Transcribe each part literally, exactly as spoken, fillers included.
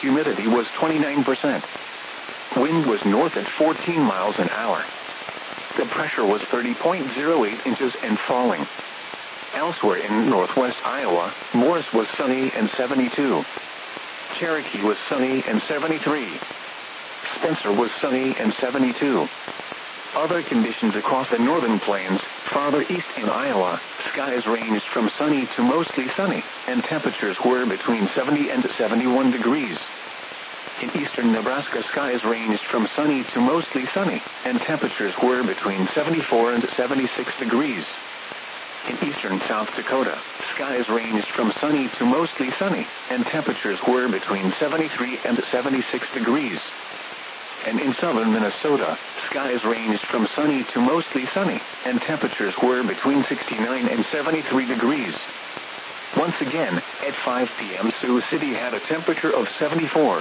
humidity was twenty-nine percent. Wind was north at fourteen miles an hour. The pressure was thirty point zero eight inches and falling. Elsewhere in northwest Iowa, Morris was sunny and seventy-two. Cherokee was sunny and seventy-three. Spencer was sunny and seventy-two. Other conditions across the northern plains, farther east in Iowa, skies ranged from sunny to mostly sunny, and temperatures were between seventy and seventy-one degrees. In eastern Nebraska, skies ranged from sunny to mostly sunny, and temperatures were between seventy-four and seventy-six degrees. In eastern South Dakota, skies ranged from sunny to mostly sunny, and temperatures were between seventy-three and seventy-six degrees. And in southern Minnesota, skies ranged from sunny to mostly sunny, and temperatures were between sixty-nine and seventy-three degrees. Once again, at five p m Sioux City had a temperature of seventy-four.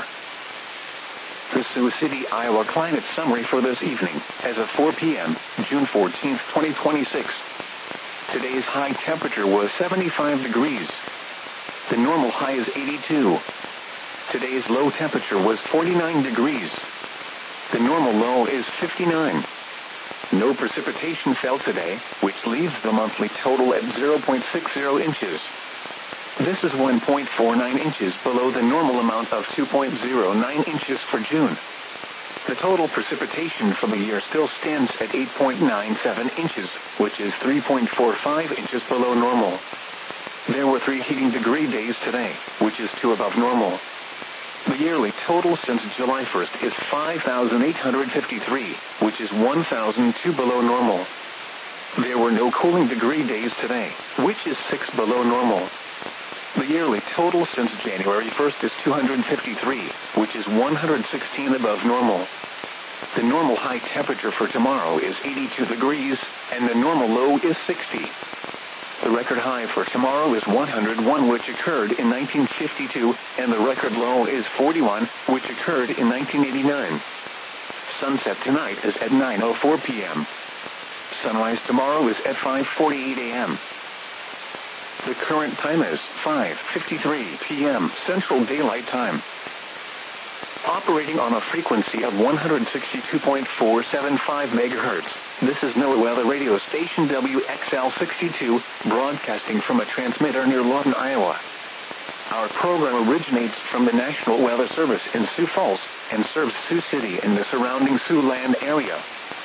The Sioux City, Iowa climate summary for this evening, as of four p m, June fourteenth, twenty twenty-six. Today's high temperature was seventy-five degrees. The normal high is eighty-two. Today's low temperature was forty-nine degrees. The normal low is fifty-nine. No precipitation fell today, which leaves the monthly total at zero point six zero inches. This is one point four nine inches below the normal amount of two point zero nine inches for June. The total precipitation for the year still stands at eight point nine seven inches, which is three point four five inches below normal. There were three heating degree days today, which is two above normal. The yearly total since July first is five thousand eight hundred fifty-three, which is one thousand two below normal. There were no cooling degree days today, which is six below normal. The yearly total since January first is two hundred fifty-three, which is one hundred sixteen above normal. The normal high temperature for tomorrow is eighty-two degrees, and the normal low is sixty. The record high for tomorrow is one hundred one, which occurred in nineteen fifty-two, and the record low is forty-one, which occurred in nineteen eighty-nine. Sunset tonight is at nine oh four p m Sunrise tomorrow is at five forty-eight a m The current time is five fifty-three p m Central Daylight Time. Operating on a frequency of one hundred sixty-two point four seven five megahertz, this is NOAA Weather Radio Station W X L sixty-two, broadcasting from a transmitter near Lawton, Iowa. Our program originates from the National Weather Service in Sioux Falls, and serves Sioux City and the surrounding Siouxland area.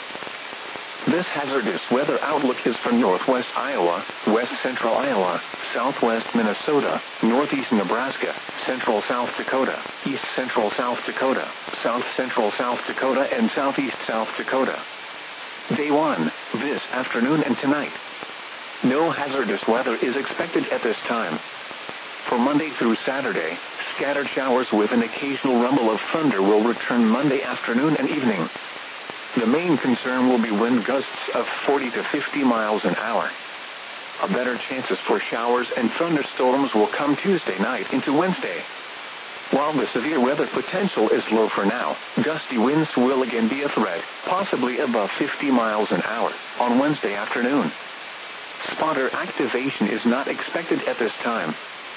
This hazardous weather outlook is for northwest Iowa, west central Iowa, southwest Minnesota, northeast Nebraska, central South Dakota, east central South Dakota, south central South Dakota, and southeast South Dakota. Day one, this afternoon and tonight. No hazardous weather is expected at this time. For Monday through Saturday, scattered showers with an occasional rumble of thunder will return Monday afternoon and evening. The main concern will be wind gusts of forty to fifty miles an hour. A better chances for showers and thunderstorms will come Tuesday night into Wednesday. While the severe weather potential is low for now, gusty winds will again be a threat, possibly above fifty miles an hour, on Wednesday afternoon. Spotter activation is not expected at this time.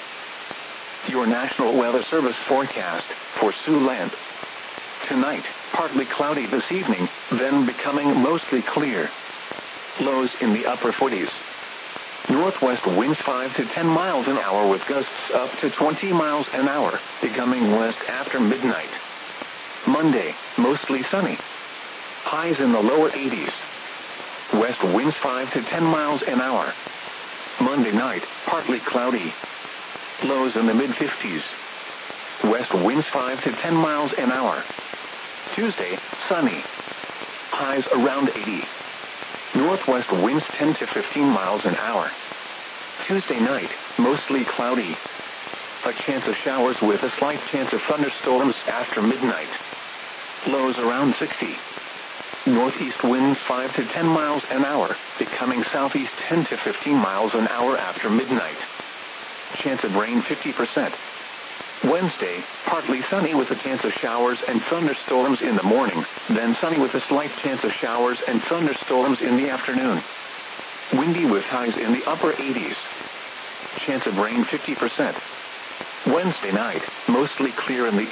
Your National Weather Service forecast for Siouxland. Tonight, partly cloudy this evening, then becoming mostly clear. Lows in the upper forties. Northwest winds five to ten miles an hour with gusts up to twenty miles an hour, becoming west after midnight. Monday, mostly sunny. Highs in the lower eighties. West winds five to ten miles an hour. Monday night, partly cloudy. Lows in the mid-fifties. West winds five to ten miles an hour. Tuesday, sunny. Highs around eighty. Northwest winds ten to fifteen miles an hour. Tuesday night, mostly cloudy. A chance of showers with a slight chance of thunderstorms after midnight. Lows around sixty. Northeast winds five to ten miles an hour, becoming southeast ten to fifteen miles an hour after midnight. Chance of rain fifty percent. Wednesday, partly sunny with a chance of showers and thunderstorms in the morning, then sunny with a slight chance of showers and thunderstorms in the afternoon. Windy with highs in the upper eighties. Chance of rain fifty percent. Wednesday night, mostly clear in the